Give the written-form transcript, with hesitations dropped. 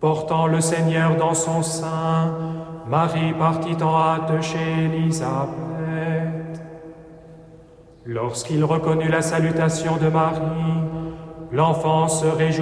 Portant le Seigneur dans son sein, Marie partit en hâte chez Élisabeth. Lorsqu'il reconnut la salutation de Marie, l'enfant se réjouit